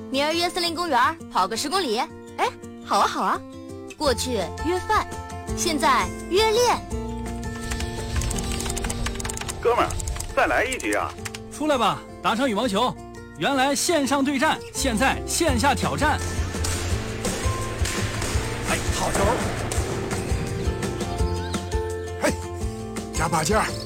明儿约森林公园跑个10公里。 哎，好啊好啊。 过去约饭，现在约练。 哥们儿，再来一局啊！ 出来吧，打场羽毛球。原来线上对战，现在线下挑战。 哎，好球！嘿，加把劲儿！